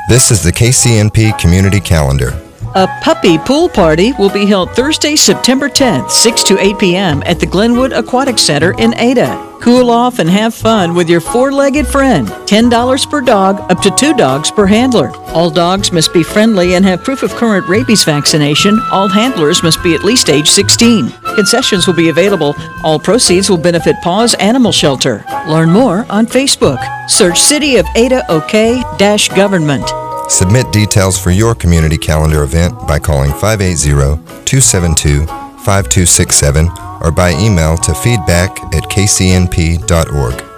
This is the KCNP Community Calendar. A puppy pool party will be held Thursday, September 10th, 6 to 8 p.m. at the Glenwood Aquatic Center in Ada. Cool off and have fun with your four-legged friend. $10 per dog, up to 2 dogs per handler. All dogs must be friendly and have proof of current rabies vaccination. All handlers must be at least age 16. Concessions will be available. All proceeds will benefit Paws Animal Shelter. Learn more on Facebook. Search City of Ada OK-Government. Submit details for your community calendar event by calling 580-272-5267 or by email to feedback@kcnp.org.